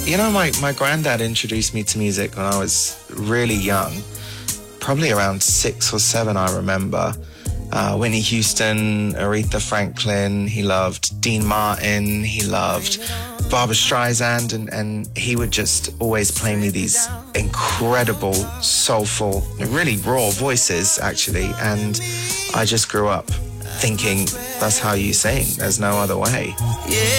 My granddad introduced me to music when I was really young, probably around 6 or 7, I remember. Whitney Houston, Aretha Franklin, he loved Dean Martin, he loved Barbra Streisand, and he would just always play me these incredible, soulful, really raw voices, actually, and I just grew up thinking that's how you sing, there's no other way. Yeah.